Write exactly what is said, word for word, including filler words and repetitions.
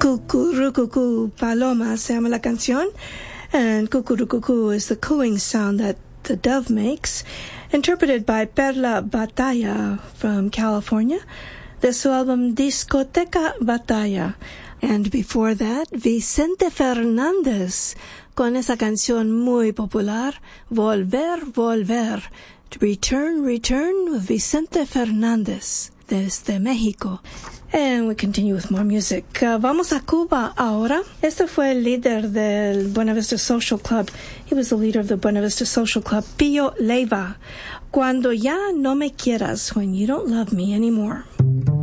Cucurucucu Paloma se llama la canción, and cucurucucu is the cooing sound that the dove makes, interpreted by Perla Batalla from California, de su album Discoteca Batalla. And before that, Vicente Fernández, con esa canción muy popular, Volver, Volver, Return, Return with Vicente Fernández, desde México. And we continue with more music. Uh, vamos a Cuba ahora. Este fue el líder del Buena Vista Social Club. He was the leader of the Buena Vista Social Club, Pío Leiva. Cuando ya no me quieras, when you don't love me anymore.